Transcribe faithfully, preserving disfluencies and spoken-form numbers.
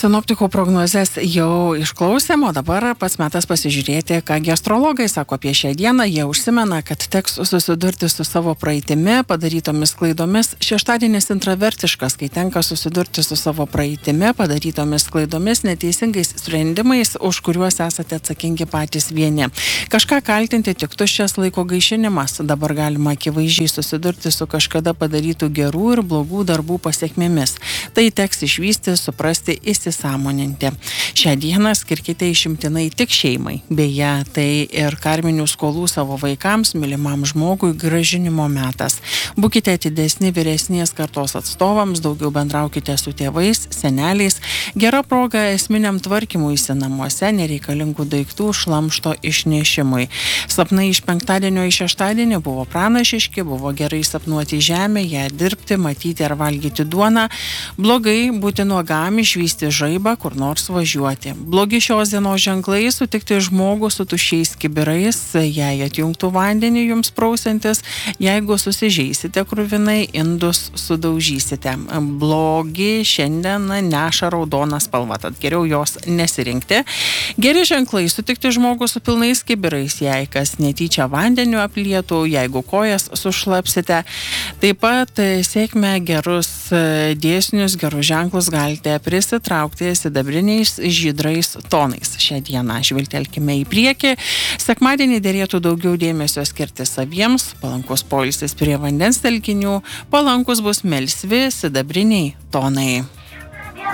Sinoptikų prognozes jau išklausėm, o dabar pats metas pasižiūrėti, ką astrologai sako apie šią dieną. Jie užsimena, kad teks susidurti su savo praeitimi, padarytomis klaidomis. Šeštadienis intravertiškas, kai tenka susidurti su savo praeitimi, padarytomis klaidomis, neteisingais sprendimais, už kuriuos esate atsakingi patys vieni. Kažką kaltinti tik tuščias laiko gaišinimas. Dabar galima akivaizdžiai susidurti su kažkada padarytų gerų ir blogų darbų pasiekmėmis. Tai teks išvysti, suprasti, įsisąmoninti. Šią dieną skirkite išimtinai tik šeimai. Beje, tai ir karminių skolų savo vaikams, mylimam žmogui grąžinimo metas. Būkite atidesni vyresnės kartos atstovams, daugiau bendraukite su tėvais, seneliais. Gera proga esminiam tvarkymuisi namuose, nereikalingų daiktų šlamšto išnešimui. Sapnai iš penktadienio į šeštadienį buvo pranašiški, buvo gerai sapnuoti žemę, ją dirbti, matyti ar valgyti duoną. Blogai būti nuogam, išvysti žaibą, kur nors važiuoti. Blogi šios dienos ženklai sutikti žmogų su tuščiais kibirais, jei atjungtų vandenį jums prausiantis, jeigu susižeisite kruvinai, indus sudaužysite. Blogi šiandien neša raudoną spalvą, tad geriau jos nesirinkti. Geri ženklai sutikti žmogų su pilnais kibirais, jei kas netyčia vandeniu aplietų, jeigu kojas sušlapsite. Taip pat sėkmę gerus dėsnius, gerus ženklus galite prisitraukti sidabriniais žydrais tonais. Šią dieną žvilgtelkime į priekį. Sekmadienį derėtų daugiau dėmesio skirti saviems, palankus poilsis prie vandens telkinių, palankus bus melsvi sidabriniai tonai.